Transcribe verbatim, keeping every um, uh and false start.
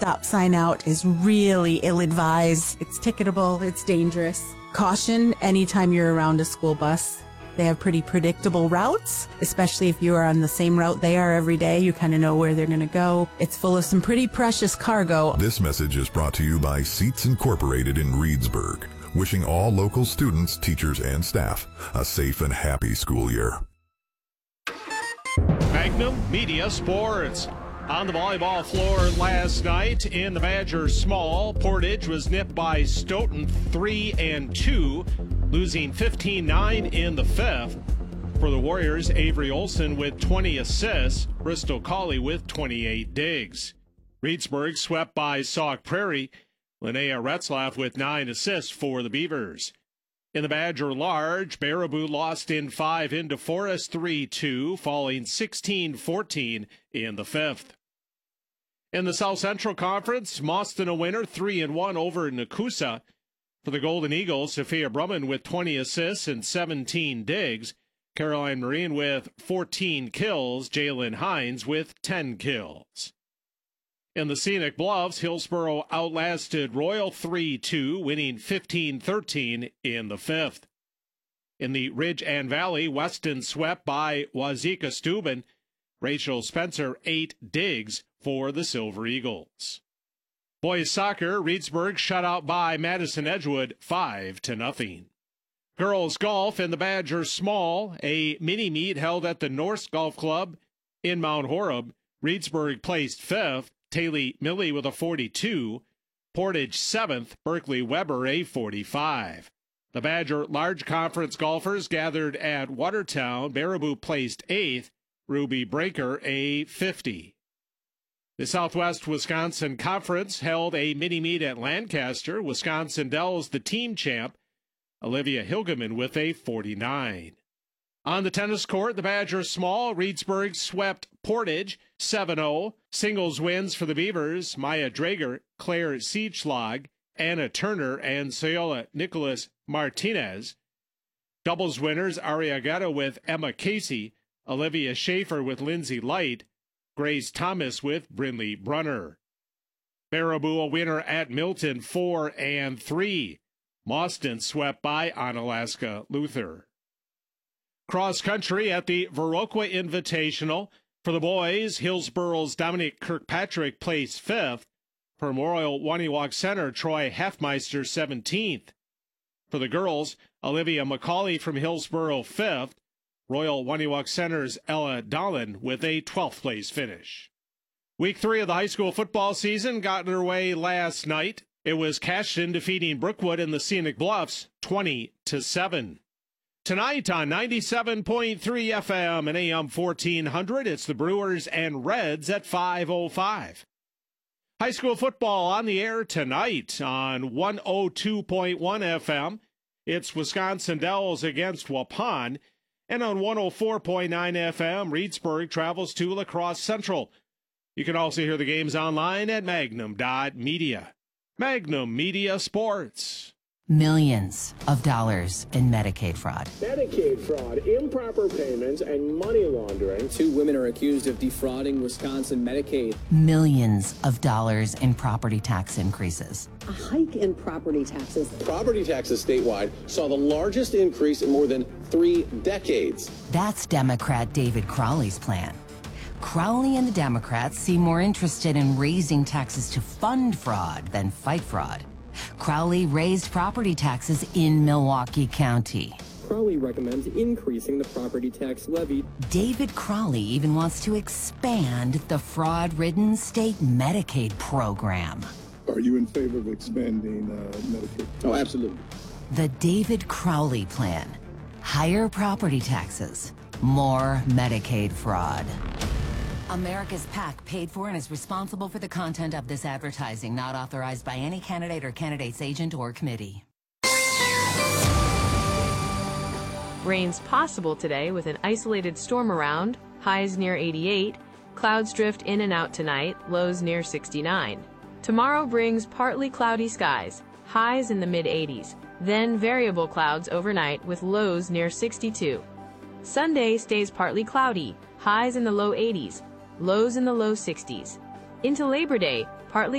stop sign out is really ill-advised. It's ticketable. It's dangerous. Caution anytime you're around a school bus. They have pretty predictable routes, especially if you are on the same route they are every day. You kind of know where they're going to go. It's full of some pretty precious cargo. This message is brought to you by Seats Incorporated in Reedsburg, wishing all local students, teachers, and staff a safe and happy school year. Magnum Media Sports. On the volleyball floor last night in the Badger Small, Portage was nipped by Stoughton three and two, losing fifteen nine in the fifth. For the Warriors, Avery Olson with twenty assists, Bristol Colley with twenty-eight digs. Reedsburg swept by Sauk Prairie, Linnea Retzlaff with nine assists for the Beavers. In the Badger Large, Baraboo lost in five into Forest three two, falling sixteen fourteen in the fifth. In the South Central Conference, Mauston a winner three and one over Nakusa. For the Golden Eagles, Sophia Brumman with twenty assists and seventeen digs. Caroline Marine with fourteen kills. Jalen Hines with ten kills. In the Scenic Bluffs, Hillsboro outlasted Royal three two, winning fifteen thirteen in the fifth. In the Ridge and Valley, Weston swept by Wazeeka Steuben. Rachel Spencer eight digs for the Silver Eagles. Boys soccer, Reedsburg shut out by Madison Edgewood five to nothing. Girls golf in the Badger Small, a mini-meet held at the Norse Golf Club in Mount Horeb. Reedsburg placed fifth, Taylor Milley with a forty-two, Portage seventh, Berkeley Weber a forty-five. The Badger Large Conference golfers gathered at Watertown. Baraboo placed eighth, Ruby Breaker a fifty. The Southwest Wisconsin Conference held a mini-meet at Lancaster. Wisconsin Dells the team champ, Olivia Hilgeman with a forty-nine. On the tennis court, the Badger Small, Reedsburg swept Portage seven oh. Singles wins for the Beavers, Maya Drager, Claire Siegschlag, Anna Turner, and Sayola Nicholas Martinez. Doubles winners, Ariagata with Emma Casey, Olivia Schaefer with Lindsay Light, Grace Thomas with Brinley Brunner. Baraboo a winner at Milton four and three. Mauston swept by Onalaska Luther. Cross country at the Viroqua Invitational. For the boys, Hillsboro's Dominic Kirkpatrick placed fifth. For Memorial Waniwak Center, Troy Heffmeister seventeenth. For the girls, Olivia McCauley from Hillsboro fifth. Royal Waniwak Center's Ella Dolan with a twelfth place finish. Week three of the high school football season got underway last night. It was Cashton defeating Brookwood in the Scenic Bluffs twenty to seven. Tonight on ninety-seven point three F M and A M fourteen hundred, it's the Brewers and Reds at five oh five. High school football on the air tonight on one oh two point one F M. It's Wisconsin Dells against Waupun. And on one oh four point nine F M, Reedsburg travels to La Crosse Central. You can also hear the games online at magnum dot media. Magnum Media Sports. Millions of dollars in Medicaid fraud. Medicaid fraud, improper payments, and money laundering. Two women are accused of defrauding Wisconsin Medicaid. Millions of dollars in property tax increases. A hike in property taxes. Property taxes statewide saw the largest increase in more than three decades. That's Democrat David Crowley's plan. Crowley and the Democrats seem more interested in raising taxes to fund fraud than fight fraud. Crowley raised property taxes in Milwaukee County. Crowley recommends increasing the property tax levy. David Crowley even wants to expand the fraud-ridden state Medicaid program. Are you in favor of expanding uh, Medicaid? Oh, absolutely. The David Crowley plan. Higher property taxes, more Medicaid fraud. America's PAC paid for and is responsible for the content of this advertising, not authorized by any candidate or candidate's agent or committee. Rains possible today with an isolated storm around, highs near eighty-eight. Clouds drift in and out tonight, lows near sixty-nine. Tomorrow brings partly cloudy skies, highs in the mid eighties. Then variable clouds overnight with lows near sixty-two. Sunday stays partly cloudy, highs in the low eighties. Lows in the low sixties. Into Labor Day, partly